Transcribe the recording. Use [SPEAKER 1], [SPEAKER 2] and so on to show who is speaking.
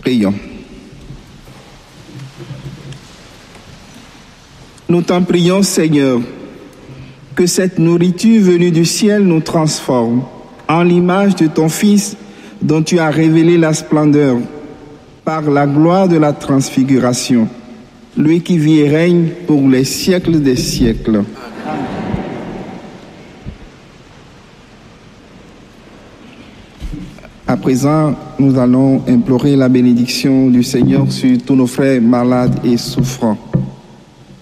[SPEAKER 1] Prions. Nous t'en prions, Seigneur, que cette nourriture venue du ciel nous transforme en l'image de ton Fils dont tu as révélé la splendeur par la gloire de la transfiguration, lui qui vit et règne pour les siècles des siècles. À présent, nous allons implorer la bénédiction du Seigneur sur tous nos frères malades et souffrants.